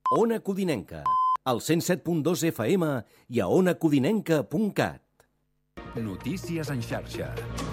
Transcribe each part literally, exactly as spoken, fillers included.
Ona Codinenca, al cent set punt dos F M i a ona codinenca punt cat. Notícies en xarxa.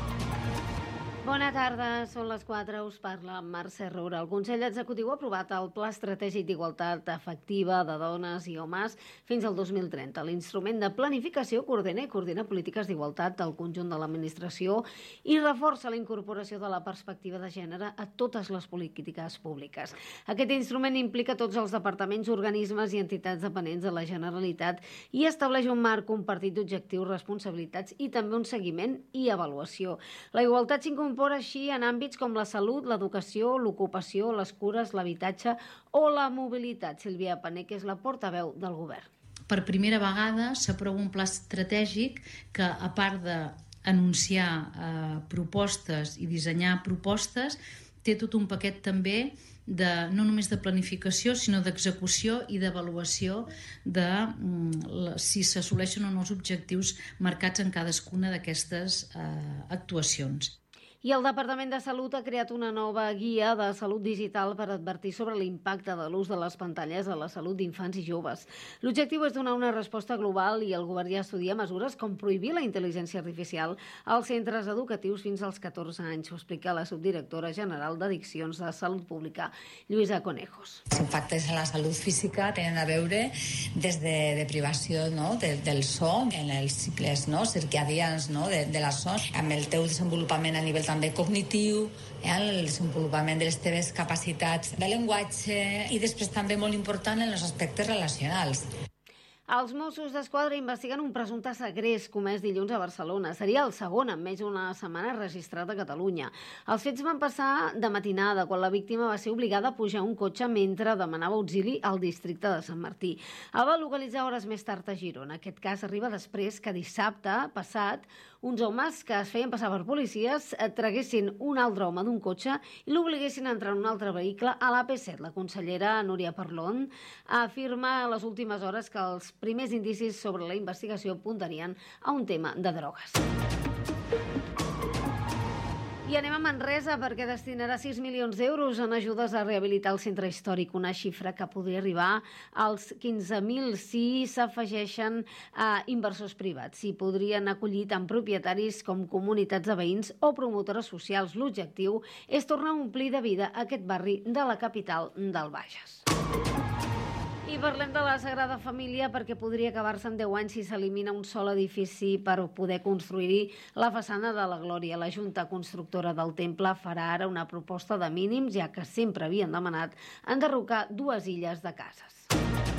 Bona tarda, són les quatre, us parla Mercè Roura. El Consell Executiu ha aprovat el Pla Estratègic d'Igualtat Efectiva de Dones i Homes fins al dos mil trenta. L'instrument de planificació coordina i coordina polítiques d'igualtat del conjunt de l'administració i reforça la incorporació de la perspectiva de gènere a totes les polítiques públiques. Aquest instrument implica tots els departaments, organismes i entitats dependents de la Generalitat i estableix un marc compartit d'objectius, responsabilitats i també un seguiment i avaluació. La igualtat s'incorpora així en àmbits com la salut, l'educació, l'ocupació, les cures, l'habitatge o la mobilitat. Sílvia Pané, que és la portaveu del govern. Per primera vegada s'aprova un pla estratègic que, a part d'anunciar eh, propostes i dissenyar propostes, té tot un paquet també de, no només de planificació, sinó d'execució i d'avaluació de mm, si s'assoleixen o no els objectius marcats en cadascuna d'aquestes eh, actuacions. I el Departament de Salut ha creat una nova guia de salut digital per advertir sobre l'impacte de l'ús de les pantalles a la salut d'infants i joves. L'objectiu és donar una resposta global i el govern ja estudia mesures com prohibir la intel·ligència artificial als centres educatius fins als catorze anys. Ho explica la subdirectora general d'Addiccions de Salut Pública, Lluïsa Conejos. Els impactes en la salut física tenen a veure des de, de privació, no? de, del son, en els cicles no? circadians no? de, de la son, amb el teu desenvolupament a nivell també cognitiu, eh, el desenvolupament de les teves capacitats de llenguatge i després també molt important en els aspectes relacionals. Els Mossos d'Esquadra investiguen un presumpte segrest comès dilluns a Barcelona. Seria el segon en més d'una setmana registrat a Catalunya. Els fets van passar de matinada, quan la víctima va ser obligada a pujar un cotxe mentre demanava auxili al districte de Sant Martí. El va localitzar hores més tard a Girona. Aquest cas arriba després que dissabte passat uns homes que es feien passar per policies traguessin un altre home d'un cotxe i l'obliguessin a entrar en un altre vehicle a l'A P set. La consellera Núria Parlon afirma a les últimes hores que els primers indicis sobre la investigació apuntarien a un tema de drogues. I anem a Manresa perquè destinarà sis milions d'euros en ajudes a rehabilitar el centre històric, una xifra que podria arribar als quinze mil si s'afegeixen a inversors privats. S'hi podrien acollir tant propietaris com comunitats de veïns o promotores socials. L'objectiu és tornar a omplir de vida aquest barri de la capital del Bages. I parlem de la Sagrada Família perquè podria acabar-se en deu anys si s'elimina un sol edifici per poder construir-hi la façana de la Glòria. La Junta Constructora del Temple farà ara una proposta de mínims, ja que sempre havien demanat enderrocar dues illes de cases.